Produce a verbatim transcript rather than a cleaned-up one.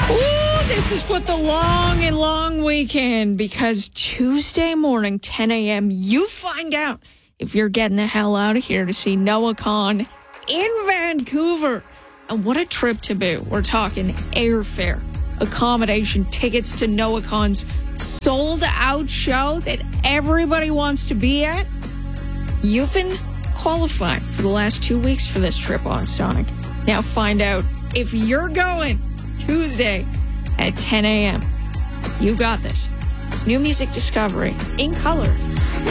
Ooh, this is what the long and long weekend, because Tuesday morning, ten a.m., you find out if you're getting the hell out of here to see Noah Kahan in Vancouver. And what a trip to boot. We're talking airfare, accommodation, tickets to Noah Kahan's sold-out show that everybody wants to be at. You've been qualified for the last two weeks for this trip on Sonic. Now find out if you're going Tuesday at ten a.m. You got this. It's New Music Discovery in color.